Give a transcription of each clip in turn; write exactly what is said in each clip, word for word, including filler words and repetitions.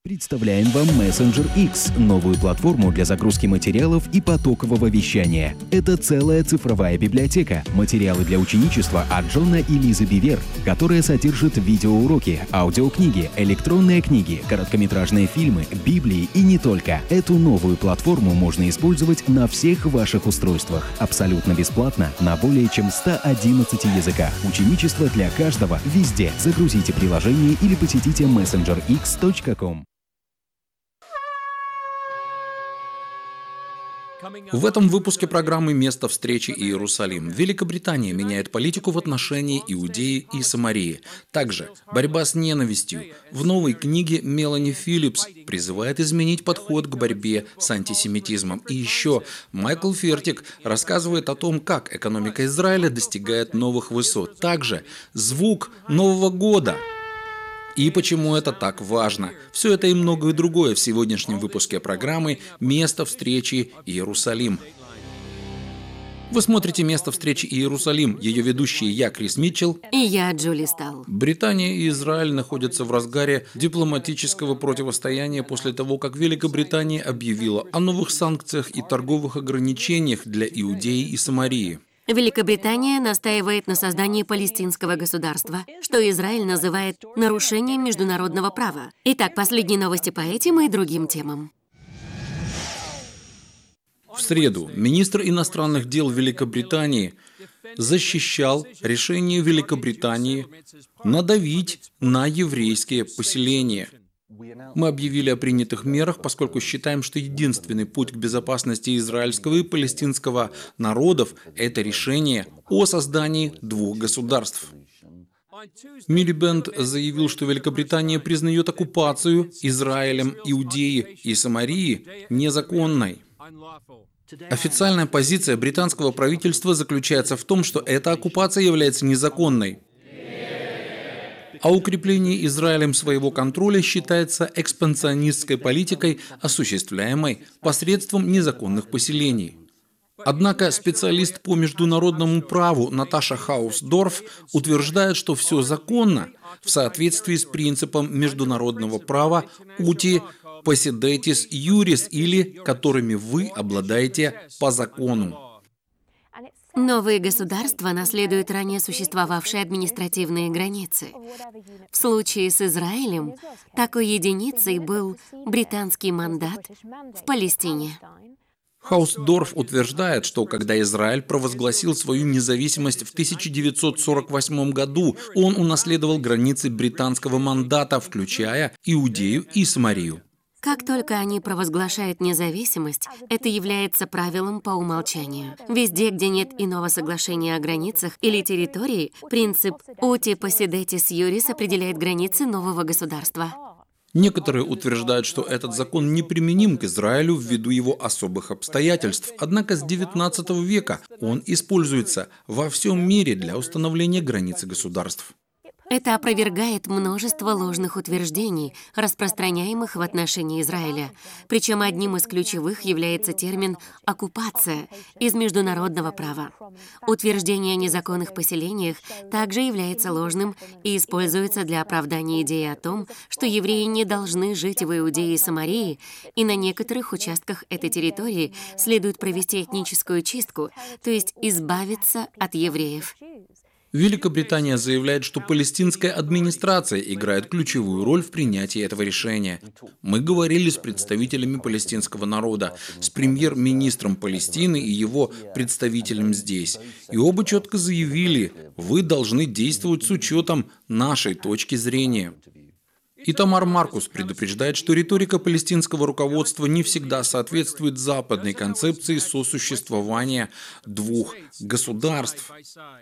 Представляем вам Messenger X, новую платформу для загрузки материалов и потокового вещания. Это целая цифровая библиотека, материалы для ученичества от Джона и Лизы Бивер, которая содержит видеоуроки, аудиокниги, электронные книги, короткометражные фильмы, библии и не только. Эту новую платформу можно использовать на всех ваших устройствах. Абсолютно бесплатно, на более чем ста одиннадцати языках. Ученичество для каждого, везде. Загрузите приложение или посетите мессенджер икс точка ком. В этом выпуске программы «Место встречи Иерусалим» Великобритания меняет политику в отношении Иудеи и Самарии. Также борьба с ненавистью. В новой книге Мелани Филлипс призывает изменить подход к борьбе с антисемитизмом. И еще Майкл Фертик рассказывает о том, как экономика Израиля достигает новых высот. Также звук Нового года. И почему это так важно? Все это и многое другое в сегодняшнем выпуске программы «Место встречи Иерусалим». Вы смотрите «Место встречи Иерусалим». Ее ведущие я, Крис Митчелл. И я, Джули Стал. Британия и Израиль находятся в разгаре дипломатического противостояния после того, как Великобритания объявила о новых санкциях и торговых ограничениях для Иудеи и Самарии. Великобритания настаивает на создании палестинского государства, что Израиль называет нарушением международного права. Итак, последние новости по этим и другим темам. В среду министр иностранных дел Великобритании защищал решение Великобритании надавить на еврейские поселения. Мы объявили о принятых мерах, поскольку считаем, что единственный путь к безопасности израильского и палестинского народов – это решение о создании двух государств. Милибенд заявил, что Великобритания признает оккупацию Израилем Иудеи и Самарии незаконной. Официальная позиция британского правительства заключается в том, что эта оккупация является незаконной. А укрепление Израилем своего контроля считается экспансионистской политикой, осуществляемой посредством незаконных поселений. Однако специалист по международному праву Наташа Хаусдорф утверждает, что все законно в соответствии с принципом международного права «uti possidetis iuris», или которыми вы обладаете по закону. Новые государства наследуют ранее существовавшие административные границы. В случае с Израилем такой единицей был британский мандат в Палестине. Хаусдорф утверждает, что когда Израиль провозгласил свою независимость в тысяча девятьсот сорок восьмом году, он унаследовал границы британского мандата, включая Иудею и Самарию. Как только они провозглашают независимость, это является правилом по умолчанию. Везде, где нет иного соглашения о границах или территории, принцип «uti possidetis iuris» определяет границы нового государства. Некоторые утверждают, что этот закон неприменим к Израилю ввиду его особых обстоятельств, однако с девятнадцатого века он используется во всем мире для установления границы государств. Это опровергает множество ложных утверждений, распространяемых в отношении Израиля. Причем одним из ключевых является термин «оккупация» из международного права. Утверждение о незаконных поселениях также является ложным и используется для оправдания идеи о том, что евреи не должны жить в Иудее и Самарии, и на некоторых участках этой территории следует провести этническую чистку, то есть избавиться от евреев. Великобритания заявляет, что палестинская администрация играет ключевую роль в принятии этого решения. Мы говорили с представителями палестинского народа, с премьер-министром Палестины и его представителем здесь. И оба четко заявили, вы должны действовать с учетом нашей точки зрения. И Тамар Маркус предупреждает, что риторика палестинского руководства не всегда соответствует западной концепции сосуществования двух государств.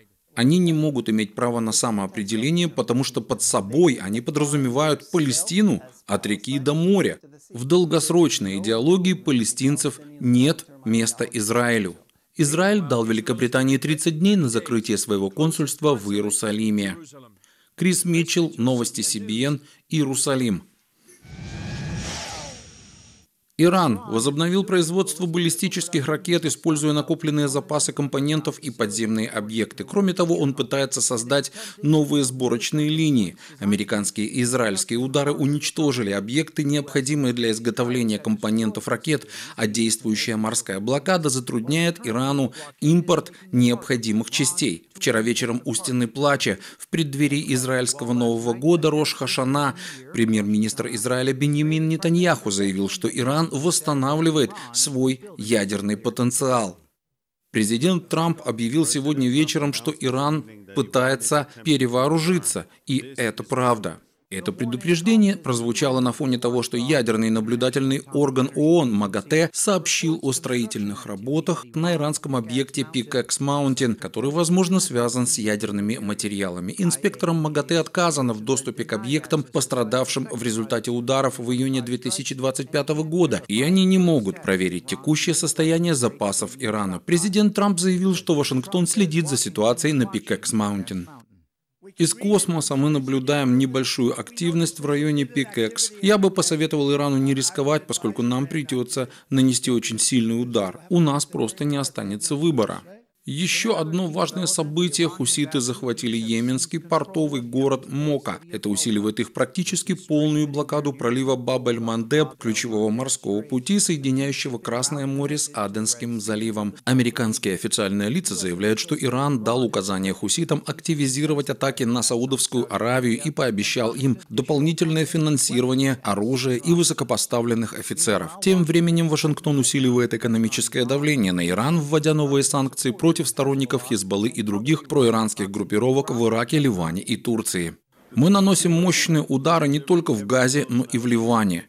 Они не могут иметь право на самоопределение, потому что под собой они подразумевают Палестину от реки до моря. В долгосрочной идеологии палестинцев нет места Израилю. Израиль дал Великобритании тридцать дней на закрытие своего консульства в Иерусалиме. Крис Митчелл, новости си би эн, Иерусалим. Иран возобновил производство баллистических ракет, используя накопленные запасы компонентов и подземные объекты. Кроме того, он пытается создать новые сборочные линии. Американские и израильские удары уничтожили объекты, необходимые для изготовления компонентов ракет, а действующая морская блокада затрудняет Ирану импорт необходимых частей. Вчера вечером у Стены Плача в преддверии израильского Нового года Рош-Хашана премьер-министр Израиля Биньямин Нетаньяху заявил, что Иран восстанавливает свой ядерный потенциал. Президент Трамп объявил сегодня вечером, что Иран пытается перевооружиться, и это правда. Это предупреждение прозвучало на фоне того, что ядерный наблюдательный орган ООН МАГАТЭ сообщил о строительных работах на иранском объекте Pickaxe Mountain, который, возможно, связан с ядерными материалами. Инспекторам МАГАТЭ отказано в доступе к объектам, пострадавшим в результате ударов в июне две тысячи двадцать пятого года, и они не могут проверить текущее состояние запасов Ирана. Президент Трамп заявил, что Вашингтон следит за ситуацией на Pickaxe Mountain. Из космоса мы наблюдаем небольшую активность в районе Pickaxe. Я бы посоветовал Ирану не рисковать, поскольку нам придется нанести очень сильный удар. У нас просто не останется выбора. Еще одно важное событие: хуситы захватили йеменский портовый город Мока. Это усиливает их практически полную блокаду пролива Баб-эль-Мандеб, ключевого морского пути, соединяющего Красное море с Аденским заливом. Американские официальные лица заявляют, что Иран дал указание хуситам активизировать атаки на Саудовскую Аравию и пообещал им дополнительное финансирование, оружия и высокопоставленных офицеров. Тем временем Вашингтон усиливает экономическое давление на Иран, вводя новые санкции против сторонников Хизбаллы и других проиранских группировок в Ираке, Ливане и Турции. Мы наносим мощные удары не только в Газе, но и в Ливане.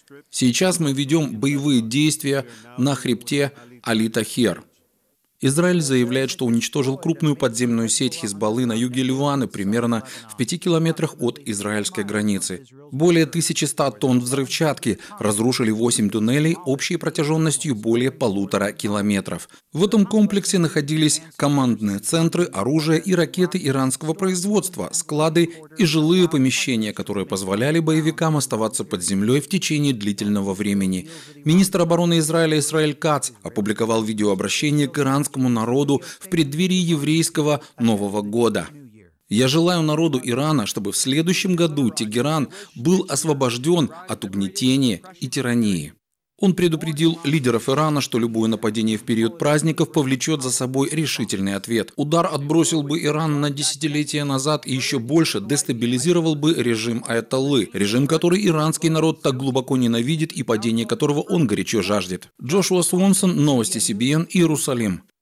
Сейчас мы ведем боевые действия на хребте Али-Тахер. Израиль заявляет, что уничтожил крупную подземную сеть Хизбаллы на юге Ливана, примерно в пяти километрах от израильской границы. Более тысячи ста тонн взрывчатки разрушили восемь туннелей общей протяженностью более полутора километров. В этом комплексе находились командные центры, оружие и ракеты иранского производства, склады и жилые помещения, которые позволяли боевикам оставаться под землей в течение длительного времени. Министр обороны Израиля Исраэль Кац опубликовал видеообращение к иранскому народу в преддверии еврейского Нового года. «Я желаю народу Ирана, чтобы в следующем году Тегеран был освобожден от угнетения и тирании». Он предупредил лидеров Ирана, что любое нападение в период праздников повлечет за собой решительный ответ. Удар отбросил бы Иран на десятилетия назад и еще больше дестабилизировал бы режим Аятоллы, режим, который иранский народ так глубоко ненавидит и падение которого он горячо жаждет. Джошуа Свонсон, новости Си Би Эн, Иерусалим.